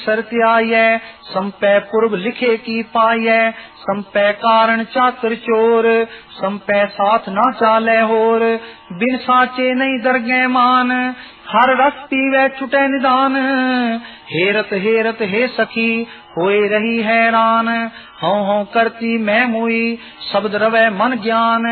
सरत आये, संपै पूर्व लिखे की पाये, संपै कारण चातर चोर, संपै साथ ना चाले होर, बिन साचे नहीं दरगे मान, हर रस पीवे छुटे निदान, हेरत हेरत हे सखी होए रही हैरान, हों करती मैं मुई शब्द रवे मन ज्ञान,